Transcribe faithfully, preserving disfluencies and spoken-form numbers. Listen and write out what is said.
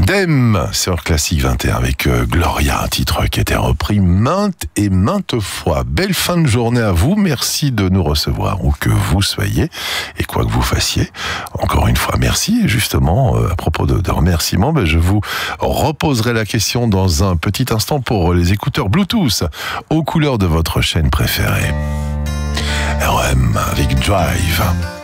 Dem sur Classique vingt et un avec euh, Gloria, un titre qui a été repris maintes et maintes fois. Belle fin de journée à vous, merci de nous recevoir où que vous soyez et quoi que vous fassiez. Encore une fois, merci. Et justement, euh, à propos de, de remerciements, ben, je vous reposerai la question dans un petit instant pour les écouteurs Bluetooth aux couleurs de votre chaîne préférée. R E M avec Drive.